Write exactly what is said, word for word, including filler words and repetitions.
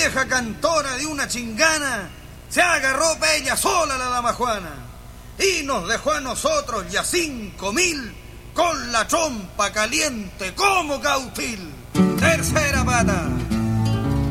vieja cantora de una chingana se agarró pa' ella sola la dama Juana y nos dejó a nosotros ya cinco mil con la trompa caliente como cautil. Tercera pata.